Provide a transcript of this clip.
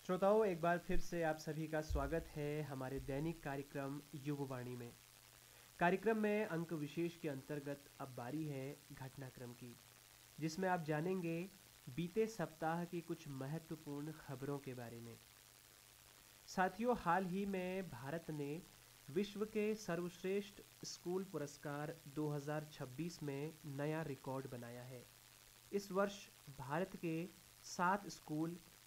श्रोताओं, एक बार फिर से आप सभी का स्वागत है हमारे दैनिक कार्यक्रम युगवाणी में। कार्यक्रम में अंक विशेष के अंतर्गत अब बारी है घटनाक्रम की, जिसमें आप जानेंगे बीते सप्ताह की कुछ महत्वपूर्ण खबरों के बारे में। साथियों, हाल ही में भारत ने विश्व के सर्वश्रेष्ठ स्कूल पुरस्कार 2026 में नया रिकॉर्ड बनाया है। इस वर्ष भारत के 7 स्कूल